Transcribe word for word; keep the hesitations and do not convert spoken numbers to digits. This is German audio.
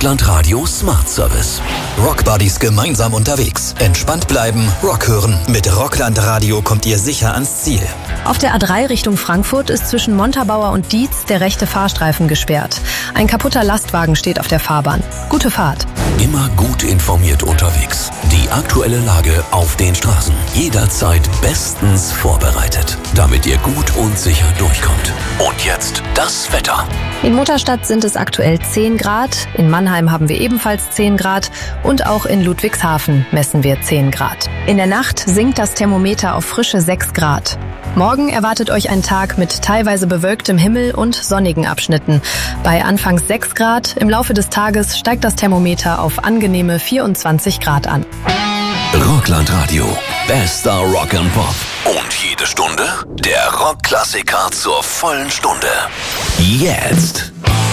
Rockland Radio Smart Service. Rockbuddies gemeinsam unterwegs. Entspannt bleiben, Rock hören. Mit Rockland Radio kommt ihr sicher ans Ziel. Auf der A drei Richtung Frankfurt ist zwischen Montabaur und Dietz der rechte Fahrstreifen gesperrt. Ein kaputter Lastwagen steht auf der Fahrbahn. Gute Fahrt. Immer gut informiert unterwegs. Die aktuelle Lage auf den Straßen. Jederzeit bestens vorbereitet, damit ihr gut und sicher durchkommt. Und jetzt das Wetter. In Mutterstadt sind es aktuell zehn Grad, in Mannheim haben wir ebenfalls zehn Grad und auch in Ludwigshafen messen wir zehn Grad. In der Nacht sinkt das Thermometer auf frische sechs Grad. Morgen erwartet euch ein Tag mit teilweise bewölktem Himmel und sonnigen Abschnitten. Bei anfangs sechs Grad, im Laufe des Tages steigt das Thermometer auf angenehme vierundzwanzig Grad an. Rockland Radio, bester Rock and Pop. Und jede Stunde der Rockklassiker zur vollen Stunde. Jetzt